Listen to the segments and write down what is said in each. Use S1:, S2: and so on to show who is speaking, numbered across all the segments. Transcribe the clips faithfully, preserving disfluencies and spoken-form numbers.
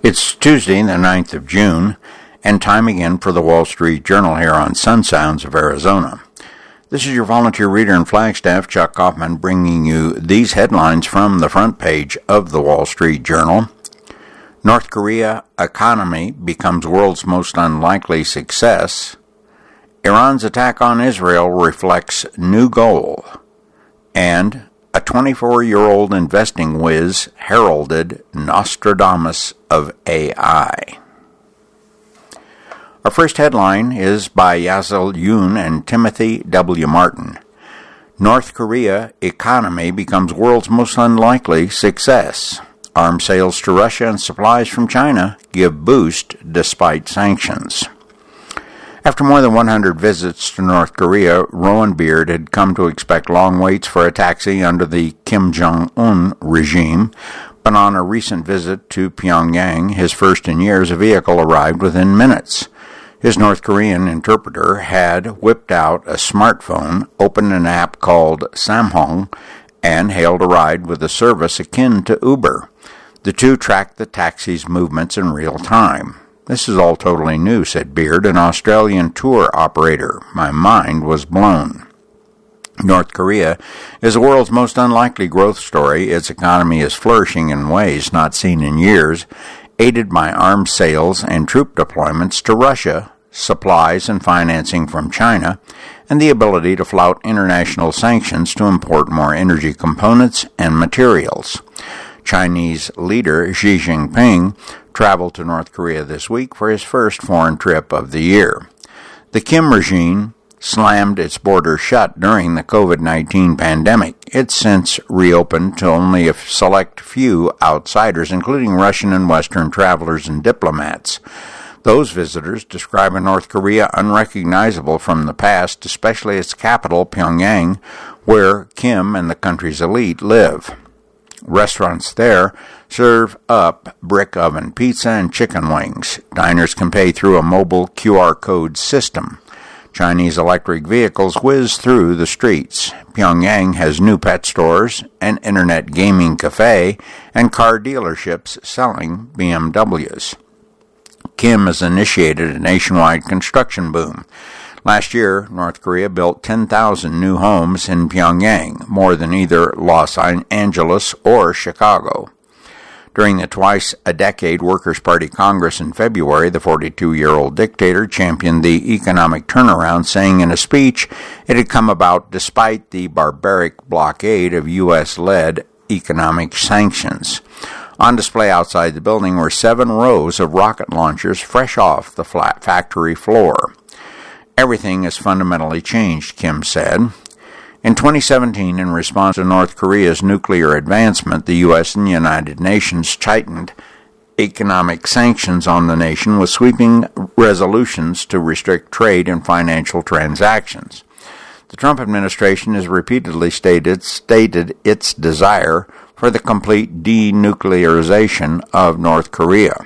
S1: It's Tuesday, the ninth of June, and time again for the Wall Street Journal here on Sun Sounds of Arizona. This is your volunteer reader in Flagstaff, Chuck Kaufman, bringing you these headlines from the front page of the Wall Street Journal. North Korea economy becomes world's most unlikely success. Iran's attack on Israel reflects new goal. And a twenty-four-year-old investing whiz heralded Nostradamus of A I. Our first headline is by Yasel Yoon and Timothy W. Martin. North Korea economy becomes world's most unlikely success. Arms sales to Russia and supplies from China give boost despite sanctions. After more than one hundred visits to North Korea, Rowan Beard had come to expect long waits for a taxi under the Kim Jong-un regime, but on a recent visit to Pyongyang, his first in years, a vehicle arrived within minutes. His North Korean interpreter had whipped out a smartphone, opened an app called Samhong, and hailed a ride with a service akin to Uber. The two tracked the taxi's movements in real time. "This is all totally new," said Beard, an Australian tour operator. "My mind was blown." North Korea is the world's most unlikely growth story. Its economy is flourishing in ways not seen in years, aided by arms sales and troop deployments to Russia, supplies and financing from China, and the ability to flout international sanctions to import more energy components and materials. Chinese leader Xi Jinping traveled to North Korea this week for his first foreign trip of the year. The Kim regime slammed its borders shut during the covid nineteen pandemic. It's since reopened to only a select few outsiders, including Russian and Western travelers and diplomats. Those visitors describe a North Korea unrecognizable from the past, especially its capital, Pyongyang, where Kim and the country's elite live. Restaurants there serve up brick oven pizza and chicken wings. Diners can pay through a mobile Q R code system. Chinese electric vehicles whiz through the streets. Pyongyang has new pet stores, an internet gaming cafe, and car dealerships selling B M Ws. Kim has initiated a nationwide construction boom. Last year, North Korea built ten thousand new homes in Pyongyang, more than either Los Angeles or Chicago. During the twice-a-decade Workers' Party Congress in February, the forty-two-year-old dictator championed the economic turnaround, saying in a speech it had come about despite the barbaric blockade of U S-led economic sanctions. On display outside the building were seven rows of rocket launchers fresh off the flat factory floor. "Everything has fundamentally changed," Kim said. In twenty seventeen, in response to North Korea's nuclear advancement, the U S and the United Nations tightened economic sanctions on the nation with sweeping resolutions to restrict trade and financial transactions. The Trump administration has repeatedly stated, stated its desire for the complete denuclearization of North Korea.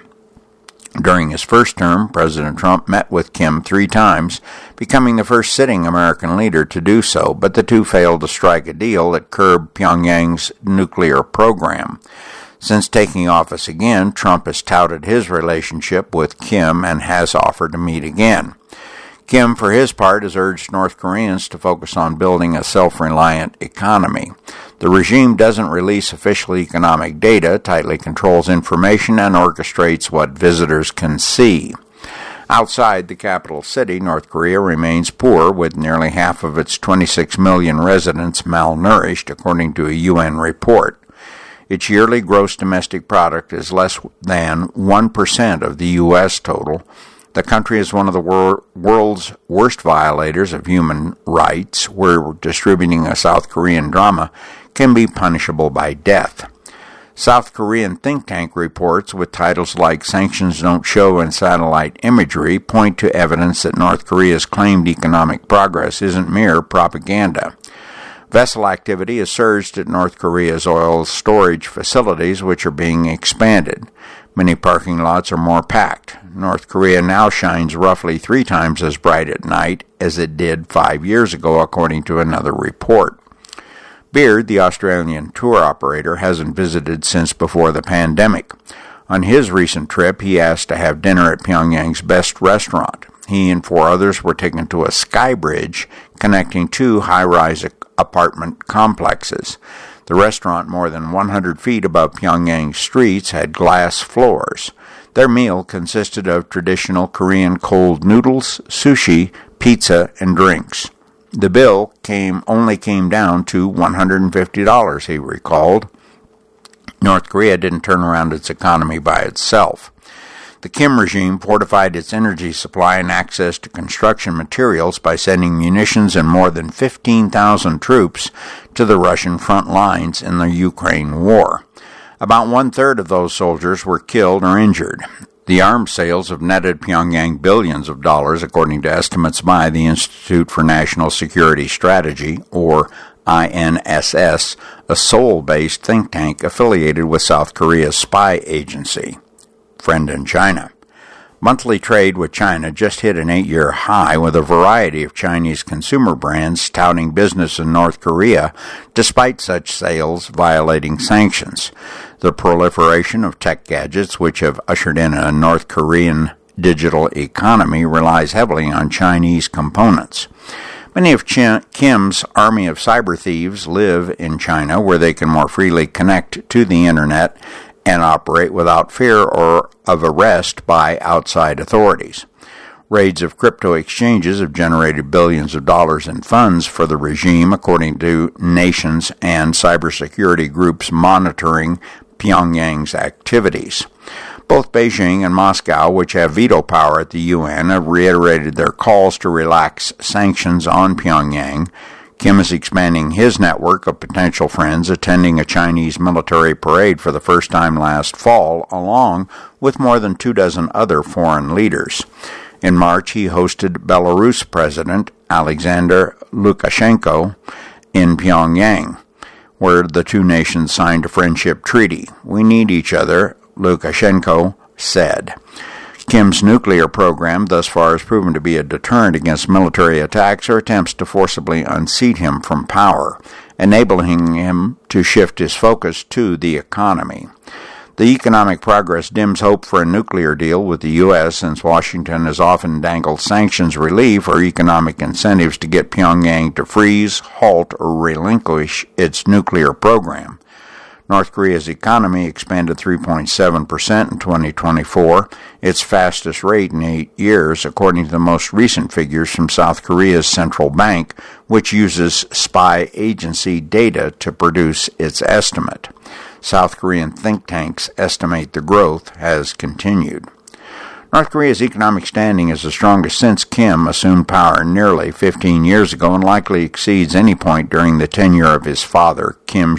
S1: During his first term, President Trump met with Kim three times, becoming the first sitting American leader to do so, but the two failed to strike a deal that curbed Pyongyang's nuclear program. Since taking office again, Trump has touted his relationship with Kim and has offered to meet again. Kim, for his part, has urged North Koreans to focus on building a self-reliant economy. The regime doesn't release official economic data, tightly controls information, and orchestrates what visitors can see. Outside the capital city, North Korea remains poor, with nearly half of its twenty-six million residents malnourished, according to a U N report. Its yearly gross domestic product is less than one percent of the U S total. The country is one of the wor- world's worst violators of human rights, where distributing a South Korean drama can be punishable by death. South Korean think tank reports with titles like "Sanctions Don't Show" and "Satellite Imagery" point to evidence that North Korea's claimed economic progress isn't mere propaganda. Vessel activity has surged at North Korea's oil storage facilities, which are being expanded. Many parking lots are more packed. North Korea now shines roughly three times as bright at night as it did five years ago, according to another report. Beard, the Australian tour operator, hasn't visited since before the pandemic. On his recent trip, he asked to have dinner at Pyongyang's best restaurant. He and four others were taken to a sky bridge connecting two high-rise apartment complexes. The restaurant, more than one hundred feet above Pyongyang's streets, had glass floors. Their meal consisted of traditional Korean cold noodles, sushi, pizza, and drinks. The bill came only came down to one hundred fifty dollars, he recalled. North Korea didn't turn around its economy by itself. The Kim regime fortified its energy supply and access to construction materials by sending munitions and more than fifteen thousand troops to the Russian front lines in the Ukraine war. About one-third of those soldiers were killed or injured. The arms sales have netted Pyongyang billions of dollars, according to estimates by the Institute for National Security Strategy, or I N S S, a Seoul-based think tank affiliated with South Korea's spy agency. Friend in China. Monthly trade with China just hit an eight-year high, with a variety of Chinese consumer brands touting business in North Korea despite such sales violating sanctions. The proliferation of tech gadgets, which have ushered in a North Korean digital economy, relies heavily on Chinese components. Many of Kim's army of cyber thieves live in China, where they can more freely connect to the internet and operate without fear or of arrest by outside authorities. Raids of crypto exchanges have generated billions of dollars in funds for the regime, according to nations and cybersecurity groups monitoring Pyongyang's activities. Both Beijing and Moscow, which have veto power at the U N, have reiterated their calls to relax sanctions on Pyongyang. Kim is expanding his network of potential friends, attending a Chinese military parade for the first time last fall, along with more than two dozen other foreign leaders. In March, he hosted Belarus President Alexander Lukashenko in Pyongyang, where the two nations signed a friendship treaty. "We need each other," Lukashenko said. Kim's nuclear program thus far has proven to be a deterrent against military attacks or attempts to forcibly unseat him from power, enabling him to shift his focus to the economy. The economic progress dims hope for a nuclear deal with the U S, since Washington has often dangled sanctions relief or economic incentives to get Pyongyang to freeze, halt, or relinquish its nuclear program. North Korea's economy expanded three point seven percent in twenty twenty-four, its fastest rate in eight years, according to the most recent figures from South Korea's central bank, which uses spy agency data to produce its estimate. South Korean think tanks estimate the growth has continued. North Korea's economic standing is the strongest since Kim assumed power nearly fifteen years ago, and likely exceeds any point during the tenure of his father, Kim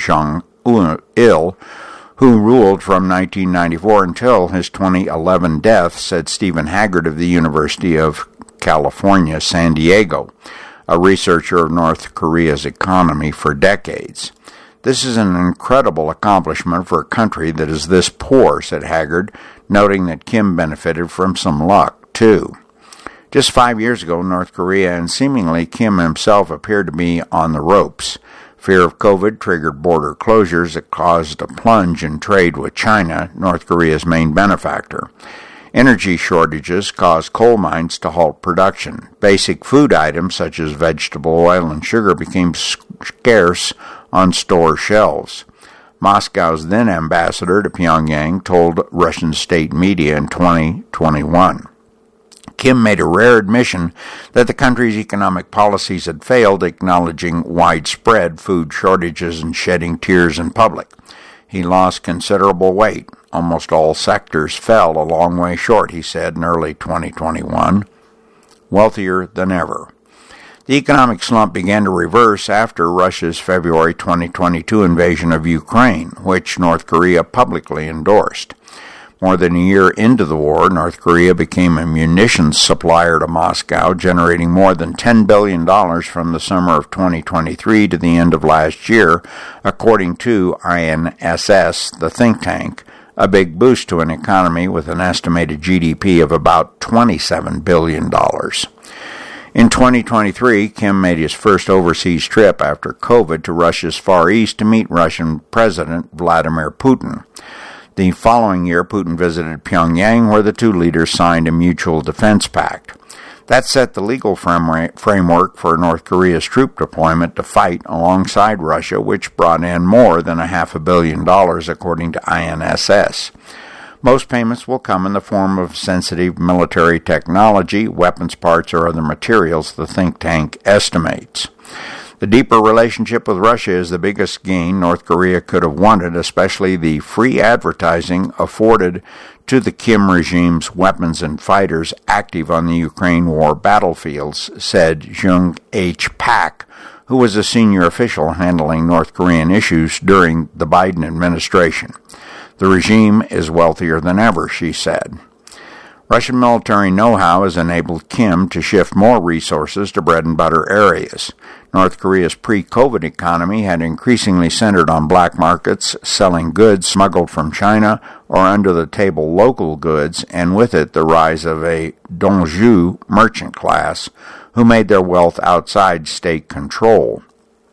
S1: Jong-il, who ruled from nineteen ninety-four until his twenty eleven death, said Stephen Haggard of the University of California, San Diego, a researcher of North Korea's economy for decades. "This is an incredible accomplishment for a country that is this poor," said Haggard, noting that Kim benefited from some luck, too. Just five years ago, North Korea and seemingly Kim himself appeared to be on the ropes. Fear of COVID triggered border closures that caused a plunge in trade with China, North Korea's main benefactor. Energy shortages caused coal mines to halt production. Basic food items such as vegetable oil and sugar became scarce on store shelves. Moscow's then ambassador to Pyongyang told Russian state media in twenty twenty-one. Kim made a rare admission that the country's economic policies had failed, acknowledging widespread food shortages and shedding tears in public. He lost considerable weight. Almost all sectors fell a long way short, he said in early twenty twenty-one. Wealthier than ever. The economic slump began to reverse after Russia's February twenty twenty-two invasion of Ukraine, which North Korea publicly endorsed. More than a year into the war, North Korea became a munitions supplier to Moscow, generating more than ten billion dollars from the summer of twenty twenty-three to the end of last year, according to I N S S, the think tank, a big boost to an economy with an estimated G D P of about twenty-seven billion dollars. In twenty twenty-three, Kim made his first overseas trip after COVID to Russia's Far East to meet Russian President Vladimir Putin. The The following year, Putin visited Pyongyang, where the two leaders signed a mutual defense pact. That set the legal framework for North Korea's troop deployment to fight alongside Russia, which brought in more than a half a billion dollars, according to I N S S. Most payments will come in the form of sensitive military technology, weapons parts, or other materials, the think tank estimates. The deeper relationship with Russia is the biggest gain North Korea could have wanted, especially the free advertising afforded to the Kim regime's weapons and fighters active on the Ukraine war battlefields, said Jung H. Pak, who was a senior official handling North Korean issues during the Biden administration. The regime is wealthier than ever, she said. Russian military know-how has enabled Kim to shift more resources to bread-and-butter areas. North Korea's pre-COVID economy had increasingly centered on black markets, selling goods smuggled from China or under-the-table local goods, and with it the rise of a Dongju merchant class who made their wealth outside state control.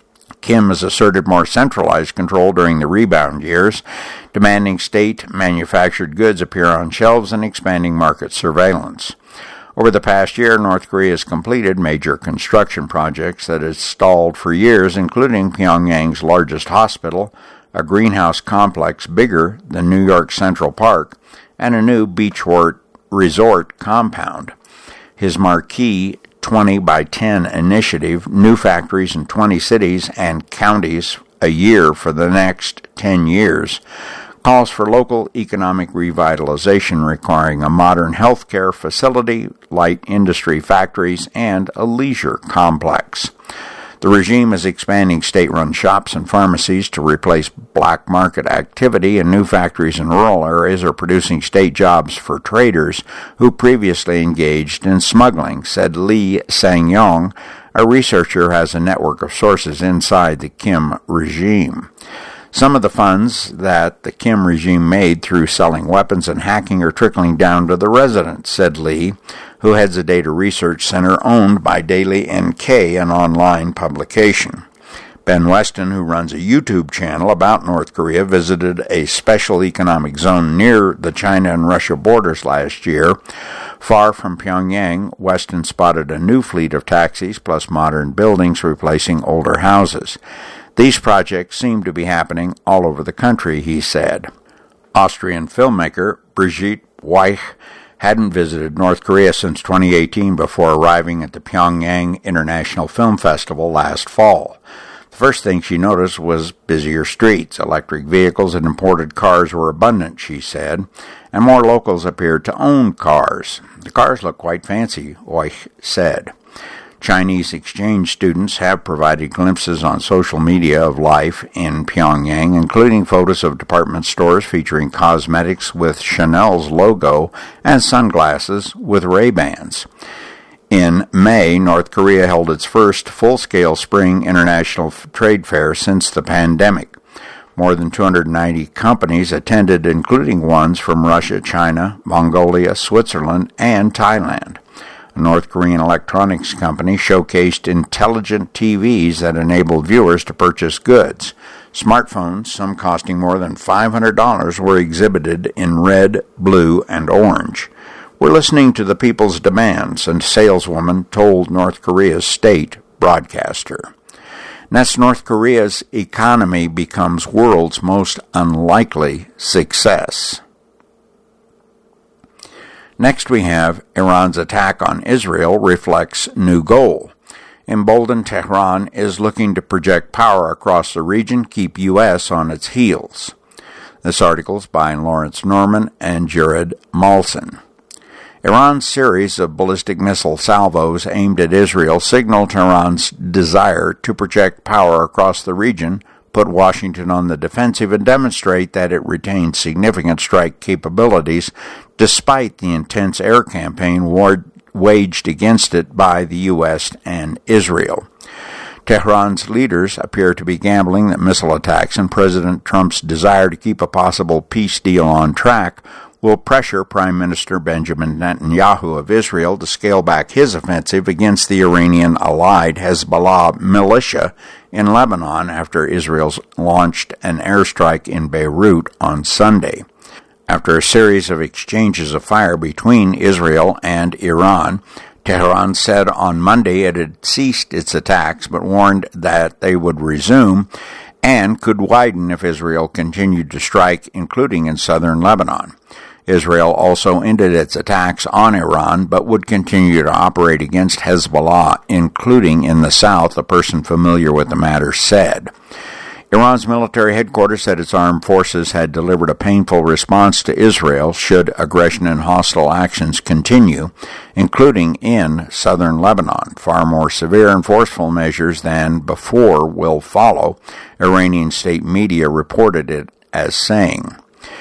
S1: Kim has asserted more centralized control during the rebound years, demanding state-manufactured goods appear on shelves and expanding market surveillance. Over the past year, North Korea has completed major construction projects that had stalled for years, including Pyongyang's largest hospital, a greenhouse complex bigger than New York Central Park, and a new beachfront resort compound. His marquee twenty by ten initiative, new factories in twenty cities and counties a year for the next ten years, calls for local economic revitalization requiring a modern healthcare facility, light industry factories, and a leisure complex. The regime is expanding state-run shops and pharmacies to replace black market activity, and new factories in rural areas are producing state jobs for traders who previously engaged in smuggling, said Lee Sang-yong, a researcher who has a network of sources inside the Kim regime. Some of the funds that the Kim regime made through selling weapons and hacking are trickling down to the residents, said Lee, who heads a data research center owned by Daily N K, an online publication. Ben Weston, who runs a YouTube channel about North Korea, visited a special economic zone near the China and Russia borders last year. Far from Pyongyang, Weston spotted a new fleet of taxis plus modern buildings replacing older houses. These projects seem to be happening all over the country, he said. Austrian filmmaker Brigitte Weich hadn't visited North Korea since twenty eighteen before arriving at the Pyongyang International Film Festival last fall. The first thing she noticed was busier streets. Electric vehicles and imported cars were abundant, she said, and more locals appeared to own cars. The cars look quite fancy, Weich said. Chinese exchange students have provided glimpses on social media of life in Pyongyang, including photos of department stores featuring cosmetics with Chanel's logo and sunglasses with Ray-Bans. In May, North Korea held its first full-scale spring international trade fair since the pandemic. More than two hundred ninety companies attended, including ones from Russia, China, Mongolia, Switzerland, and Thailand. A North Korean electronics company showcased intelligent T Vs that enabled viewers to purchase goods. Smartphones, some costing more than five hundred dollars, were exhibited in red, blue, and orange. We're listening to the people's demands, a saleswoman told North Korea's state broadcaster. And that's North Korea's economy becomes world's most unlikely success. Next we have Iran's attack on Israel reflects new goal. Emboldened Tehran is looking to project power across the region, keep U S on its heels. This article is by Lawrence Norman and Jared Malson. Iran's series of ballistic missile salvos aimed at Israel signal Tehran's desire to project power across the region, put Washington on the defensive, and demonstrate that it retains significant strike capabilities despite the intense air campaign war- waged against it by the U S and Israel. Tehran's leaders appear to be gambling that missile attacks and President Trump's desire to keep a possible peace deal on track will pressure Prime Minister Benjamin Netanyahu of Israel to scale back his offensive against the Iranian-allied Hezbollah militia in Lebanon after Israel launched an airstrike in Beirut on Sunday. After a series of exchanges of fire between Israel and Iran, Tehran said on Monday it had ceased its attacks but warned that they would resume and could widen if Israel continued to strike, including in southern Lebanon. Israel also ended its attacks on Iran but would continue to operate against Hezbollah, including in the south, a person familiar with the matter said. Iran's military headquarters said its armed forces had delivered a painful response to Israel should aggression and hostile actions continue, including in southern Lebanon. Far more severe and forceful measures than before will follow, Iranian state media reported it as saying.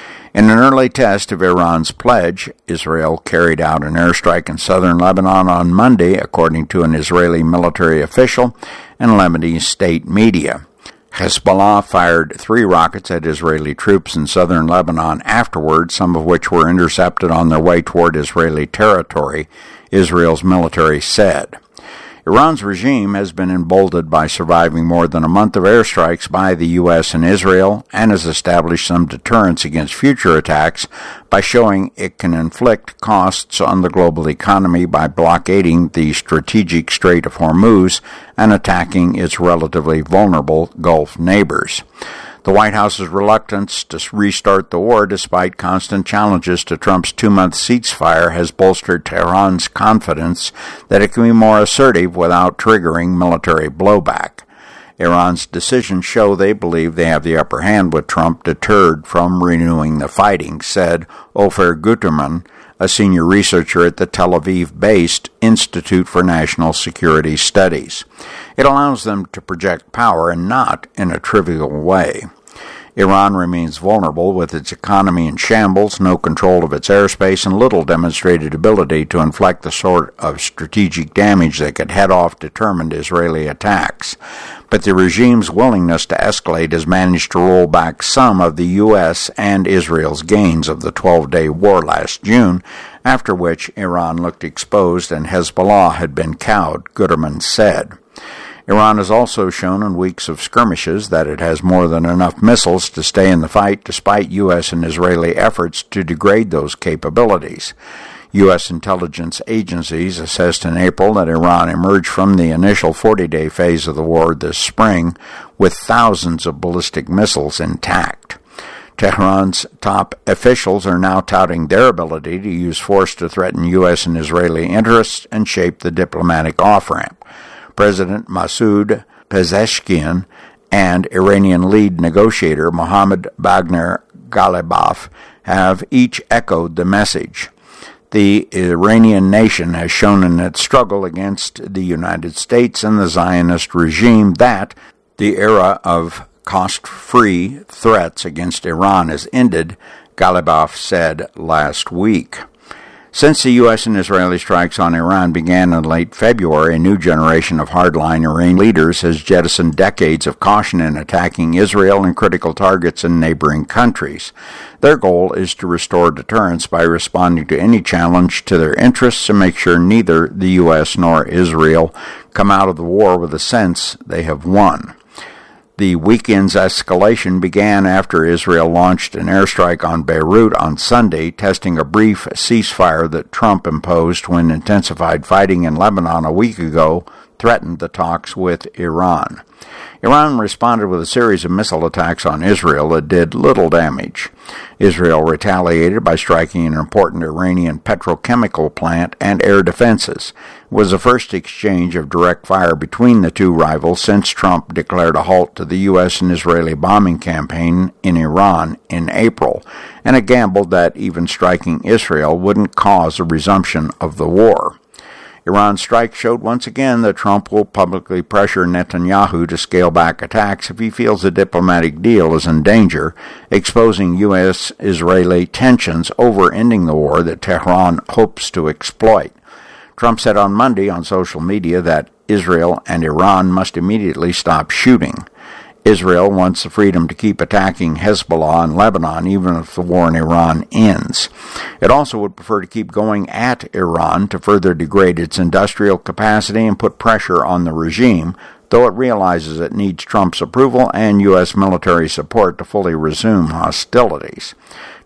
S1: In an early test of Iran's pledge, Israel carried out an airstrike in southern Lebanon on Monday, according to an Israeli military official and Lebanese state media. Hezbollah fired three rockets at Israeli troops in southern Lebanon afterward, some of which were intercepted on their way toward Israeli territory, Israel's military said. Iran's regime has been emboldened by surviving more than a month of airstrikes by the U S and Israel and has established some deterrence against future attacks by showing it can inflict costs on the global economy by blockading the strategic Strait of Hormuz and attacking its relatively vulnerable Gulf neighbors. The White House's reluctance to restart the war despite constant challenges to Trump's two-month ceasefire has bolstered Tehran's confidence that it can be more assertive without triggering military blowback. Iran's decisions show they believe they have the upper hand with Trump deterred from renewing the fighting, said Ofer Guterman, a senior researcher at the Tel Aviv-based Institute for National Security Studies. It allows them to project power and not in a trivial way. Iran remains vulnerable with its economy in shambles, no control of its airspace, and little demonstrated ability to inflict the sort of strategic damage that could head off determined Israeli attacks. But the regime's willingness to escalate has managed to roll back some of the U S and Israel's gains of the twelve-day war last June, after which Iran looked exposed and Hezbollah had been cowed, Guterman said. Iran has also shown in weeks of skirmishes that it has more than enough missiles to stay in the fight despite U S and Israeli efforts to degrade those capabilities. U S intelligence agencies assessed in April that Iran emerged from the initial forty-day phase of the war this spring with thousands of ballistic missiles intact. Tehran's top officials are now touting their ability to use force to threaten U S and Israeli interests and shape the diplomatic off-ramp. President Masoud Pezeshkian and Iranian lead negotiator Mohammad Bagher Ghalibaf have each echoed the message. The Iranian nation has shown in its struggle against the United States and the Zionist regime that the era of cost-free threats against Iran has ended, Ghalibaf said last week. Since the U S and Israeli strikes on Iran began in late February, a new generation of hardline Iranian leaders has jettisoned decades of caution in attacking Israel and critical targets in neighboring countries. Their goal is to restore deterrence by responding to any challenge to their interests and make sure neither the U S nor Israel come out of the war with a sense they have won. The weekend's escalation began after Israel launched an airstrike on Beirut on Sunday, testing a brief ceasefire that Trump imposed when intensified fighting in Lebanon a week ago threatened the talks with Iran. Iran responded with a series of missile attacks on Israel that did little damage. Israel retaliated by striking an important Iranian petrochemical plant and air defenses. It was the first exchange of direct fire between the two rivals since Trump declared a halt to the U S and Israeli bombing campaign in Iran in April, and it gambled that even striking Israel wouldn't cause a resumption of the war. Iran's strike showed once again that Trump will publicly pressure Netanyahu to scale back attacks if he feels a diplomatic deal is in danger, exposing U S Israeli tensions over ending the war that Tehran hopes to exploit. Trump said on Monday on social media that Israel and Iran must immediately stop shooting. Israel wants the freedom to keep attacking Hezbollah in Lebanon even if the war in Iran ends. It also would prefer to keep going at Iran to further degrade its industrial capacity and put pressure on the regime, though it realizes it needs Trump's approval and U S military support to fully resume hostilities.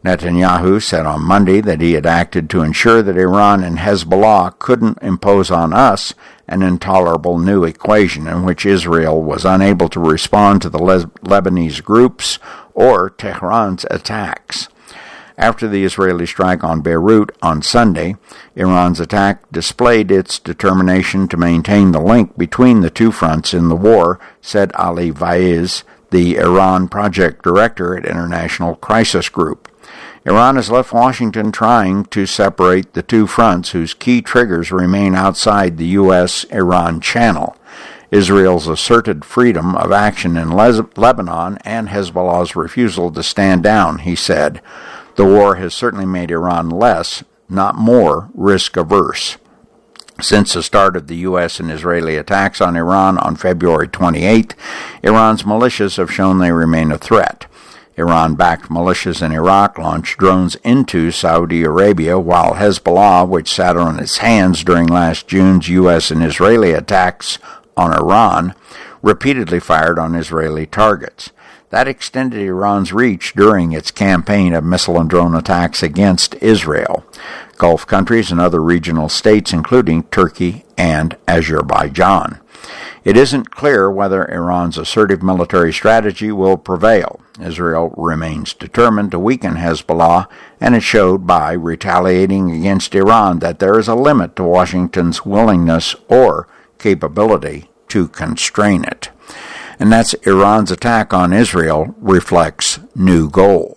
S1: Netanyahu said on Monday that he had acted to ensure that Iran and Hezbollah couldn't impose on us an intolerable new equation in which Israel was unable to respond to the Le- Lebanese groups or Tehran's attacks. After the Israeli strike on Beirut on Sunday, Iran's attack displayed its determination to maintain the link between the two fronts in the war, said Ali Vaiz, the Iran project director at International Crisis Group. Iran has left Washington trying to separate the two fronts whose key triggers remain outside the U S Iran channel. Israel's asserted freedom of action in Le- Lebanon and Hezbollah's refusal to stand down, he said. The war has certainly made Iran less, not more, risk-averse. Since the start of the U S and Israeli attacks on Iran on February twenty-eighth, Iran's militias have shown they remain a threat. Iran-backed militias in Iraq launched drones into Saudi Arabia, while Hezbollah, which sat on its hands during last June's U S and Israeli attacks on Iran, repeatedly fired on Israeli targets. That extended Iran's reach during its campaign of missile and drone attacks against Israel, Gulf countries, and other regional states, including Turkey and Azerbaijan. It isn't clear whether Iran's assertive military strategy will prevail. Israel remains determined to weaken Hezbollah, and it showed by retaliating against Iran that there is a limit to Washington's willingness or capability to constrain it. And that's Iran's attack on Israel reflects new goal.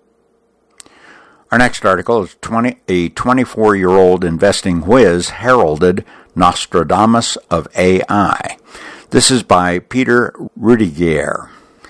S1: Our next article is twenty, a twenty-four-year-old investing whiz heralded Nostradamus of A I. This is by Peter Rudiger.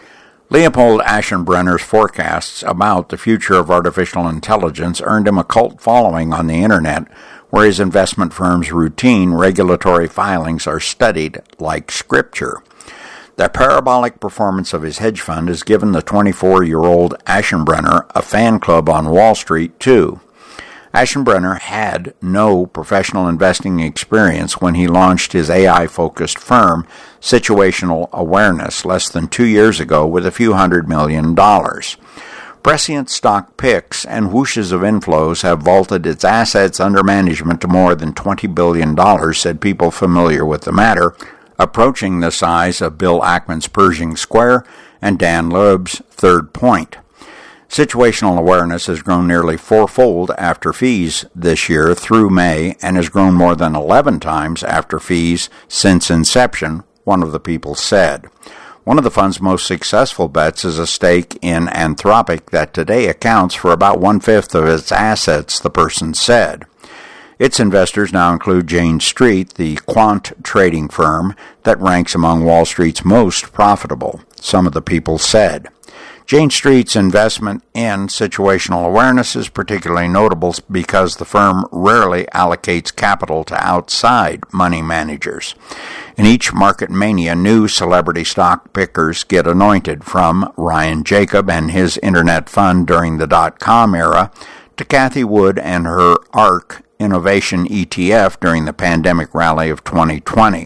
S1: Leopold Aschenbrenner's forecasts about the future of artificial intelligence earned him a cult following on the internet, where his investment firm's routine regulatory filings are studied like scripture. The parabolic performance of his hedge fund has given the twenty-four-year-old Aschenbrenner a fan club on Wall Street, too. Aschenbrenner had no professional investing experience when he launched his A I-focused firm, Situational Awareness, less than two years ago with a few hundred million dollars. Prescient stock picks and whooshes of inflows have vaulted its assets under management to more than twenty billion dollars, said people familiar with the matter, approaching the size of Bill Ackman's Pershing Square and Dan Loeb's Third Point. Situational Awareness has grown nearly fourfold after fees this year through May and has grown more than eleven times after fees since inception, one of the people said. One of the fund's most successful bets is a stake in Anthropic that today accounts for about one-fifth of its assets, the person said. Its investors now include Jane Street, the quant trading firm that ranks among Wall Street's most profitable, some of the people said. Jane Street's investment in Situational Awareness is particularly notable because the firm rarely allocates capital to outside money managers. In each market mania, new celebrity stock pickers get anointed, from Ryan Jacob and his internet fund during the dot-com era to Cathie Wood and her ARK Innovation E T F during the pandemic rally of twenty twenty.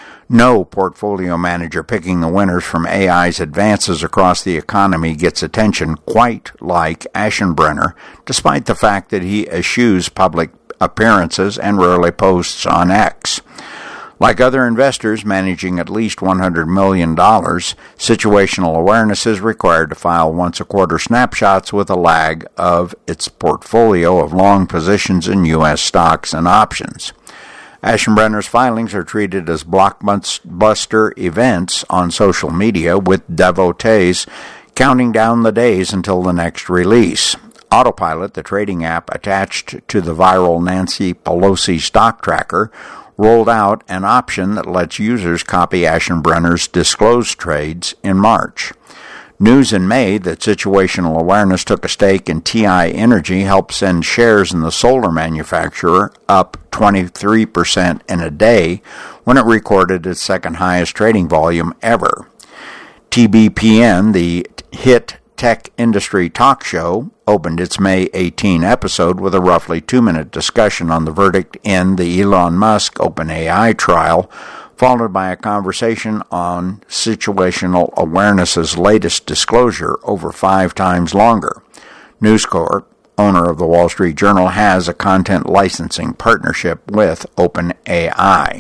S1: No portfolio manager picking the winners from A I's advances across the economy gets attention quite like Aschenbrenner, despite the fact that he eschews public appearances and rarely posts on X. Like other investors managing at least one hundred million dollars, Situational Awareness is required to file once-a-quarter snapshots with a lag of its portfolio of long positions in U S stocks and options. Aschenbrenner's filings are treated as blockbuster events on social media, with devotees counting down the days until the next release. Autopilot, the trading app attached to the viral Nancy Pelosi stock tracker, rolled out an option that lets users copy Aschenbrenner's disclosed trades in March. News in May that Situational Awareness took a stake in T I Energy helped send shares in the solar manufacturer up twenty-three percent in a day when it recorded its second highest trading volume ever. T B P N, the hit tech industry talk show, opened its May eighteenth episode with a roughly two-minute discussion on the verdict in the Elon Musk OpenAI trial, followed by a conversation on Situational Awareness's latest disclosure over five times longer. News Corp, owner of the Wall Street Journal, has a content licensing partnership with OpenAI.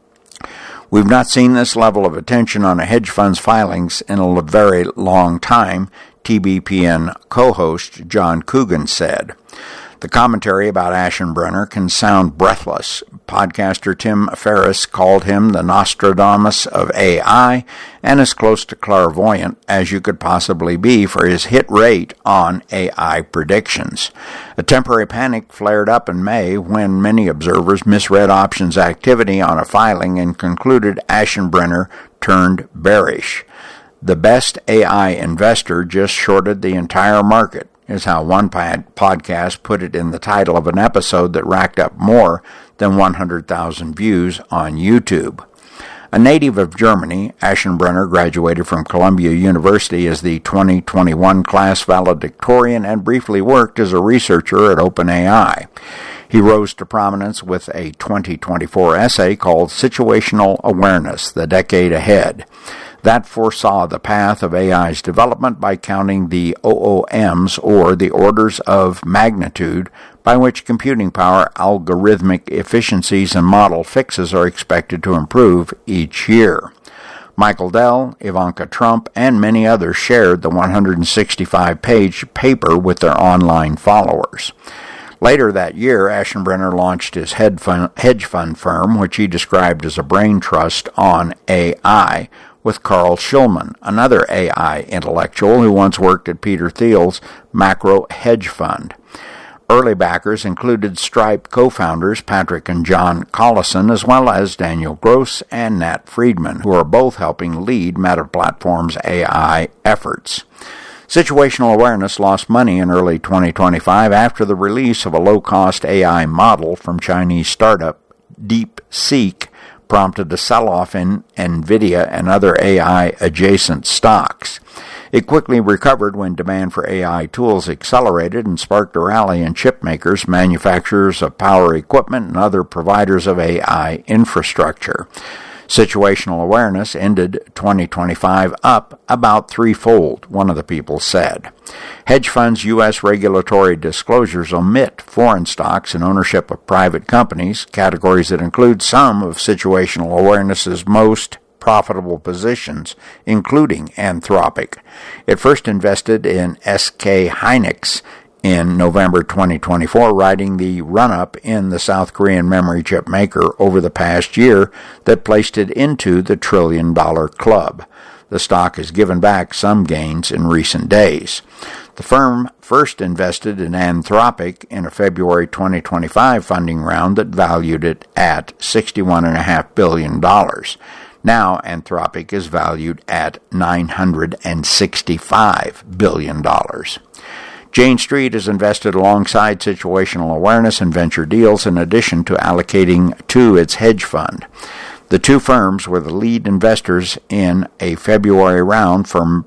S1: We've not seen this level of attention on a hedge fund's filings in a very long time, T B P N co-host John Coogan said. The commentary about Aschenbrenner can sound breathless. Podcaster Tim Ferriss called him the Nostradamus of A I and as close to clairvoyant as you could possibly be for his hit rate on A I predictions. A temporary panic flared up in May when many observers misread options activity on a filing and concluded Aschenbrenner turned bearish. The best A I investor just shorted the entire market, is how one pod- podcast put it in the title of an episode that racked up more than one hundred thousand views on YouTube. A native of Germany, Aschenbrenner graduated from Columbia University as the twenty twenty-one class valedictorian and briefly worked as a researcher at OpenAI. He rose to prominence with a twenty twenty-four essay called Situational Awareness, the Decade Ahead. That foresaw the path of A I's development by counting the O O Ms, or the orders of magnitude, by which computing power, algorithmic efficiencies, and model fixes are expected to improve each year. Michael Dell, Ivanka Trump, and many others shared the one hundred sixty-five page paper with their online followers. Later that year, Aschenbrenner launched his hedge fund firm, which he described as a brain trust on A I, with Carl Schulman, another A I intellectual who once worked at Peter Thiel's macro hedge fund. Early backers included Stripe co-founders Patrick and John Collison, as well as Daniel Gross and Nat Friedman, who are both helping lead Meta Platforms' A I efforts. Situational Awareness lost money in early twenty twenty-five after the release of a low-cost A I model from Chinese startup DeepSeek prompted a sell-off in NVIDIA and other A I-adjacent stocks. It quickly recovered when demand for A I tools accelerated and sparked a rally in chip makers, manufacturers of power equipment, and other providers of A I infrastructure. Situational Awareness ended twenty twenty-five up about threefold, one of the people said. Hedge funds' U S regulatory disclosures omit foreign stocks and ownership of private companies, categories that include some of Situational Awareness's most profitable positions, including Anthropic. It first invested in S K Hynix in November twenty twenty-four, riding the run-up in the South Korean memory chip maker over the past year that placed it into the trillion-dollar club. The stock has given back some gains in recent days. The firm first invested in Anthropic in a February twenty twenty-five funding round that valued it at sixty-one point five billion dollars. Now Anthropic is valued at nine hundred sixty-five billion dollars. Jane Street is invested alongside Situational Awareness and Venture Deals in addition to allocating to its hedge fund. The two firms were the lead investors in a February round for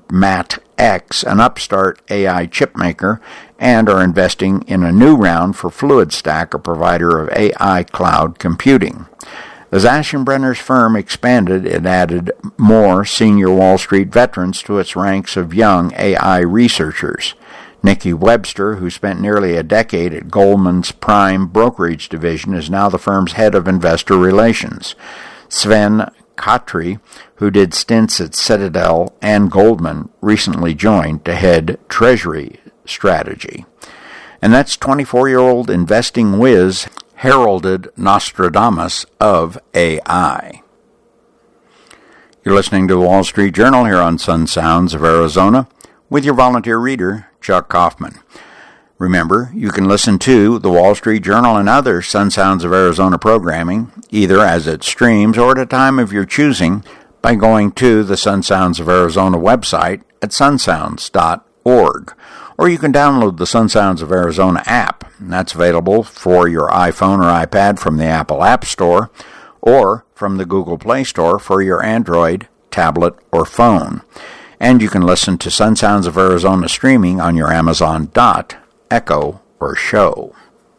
S1: MatX, an upstart A I chipmaker, and are investing in a new round for FluidStack, a provider of A I cloud computing. As Aschenbrenner's firm expanded, it added more senior Wall Street veterans to its ranks of young A I researchers. Nikki Webster, who spent nearly a decade at Goldman's Prime Brokerage Division, is now the firm's head of investor relations. Sven Kotri, who did stints at Citadel and Goldman, recently joined to head Treasury Strategy. And that's twenty-four-year-old investing whiz, heralded Nostradamus of A I. You're listening to the Wall Street Journal here on Sun Sounds of Arizona with your volunteer reader, Chuck Kaufman. Remember, you can listen to the Wall Street Journal and other Sun Sounds of Arizona programming, either as it streams or at a time of your choosing, by going to the Sun Sounds of Arizona website at sun sounds dot org. Or you can download the Sun Sounds of Arizona app. That's available for your iPhone or iPad from the Apple App Store or from the Google Play Store for your Android, tablet, or phone. And you can listen to Sun Sounds of Arizona streaming on your Amazon Dot, Echo, or Show.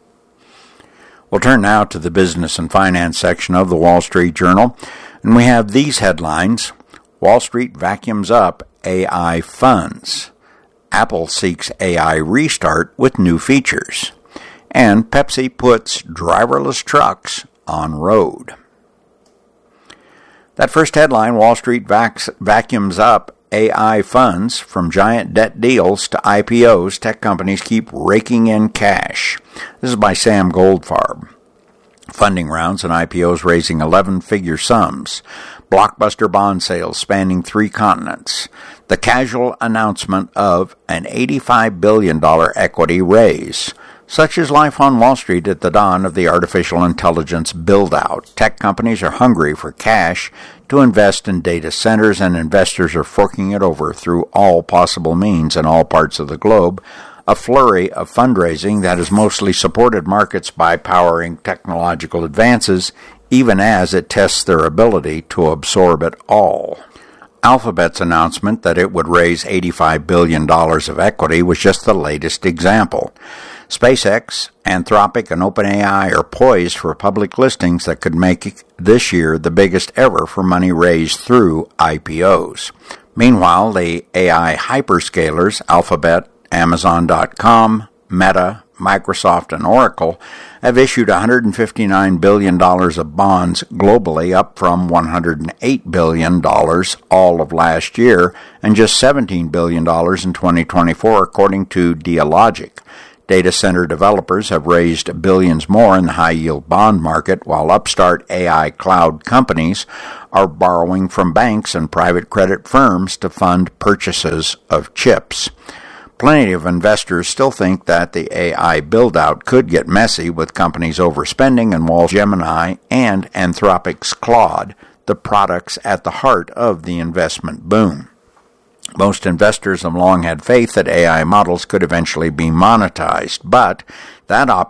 S1: We'll turn now to the business and finance section of the Wall Street Journal, and we have these headlines. Wall Street vacuums up A I funds. Apple seeks A I restart with new features. And Pepsi puts driverless trucks on road. That first headline, Wall Street vac- vacuums up A I funds. From giant debt deals to I P Os, tech companies keep raking in cash. This is by Sam Goldfarb. Funding rounds and I P Os raising eleven-figure sums. Blockbuster bond sales spanning three continents. The casual announcement of an eighty-five billion dollars equity raise. Such is life on Wall Street at the dawn of the artificial intelligence build-out. Tech companies are hungry for cash to invest in data centers, and investors are forking it over through all possible means in all parts of the globe. A flurry of fundraising that has mostly supported markets by powering technological advances, even as it tests their ability to absorb it all. Alphabet's announcement that it would raise eighty-five billion dollars of equity was just the latest example. SpaceX, Anthropic, and OpenAI are poised for public listings that could make this year the biggest ever for money raised through I P Os. Meanwhile, the A I hyperscalers, Alphabet, Amazon dot com, Meta, Microsoft, and Oracle, have issued one hundred fifty-nine billion dollars of bonds globally, up from one hundred eight billion dollars all of last year and just seventeen billion dollars in twenty twenty-four, according to Dealogic. Data center developers have raised billions more in the high-yield bond market, while upstart A I cloud companies are borrowing from banks and private credit firms to fund purchases of chips. Plenty of investors still think that the A I build-out could get messy, with companies overspending and Wall Gemini and Anthropic's Claude, the products at the heart of the investment boom. Most investors have long had faith that A I models could eventually be monetized, but that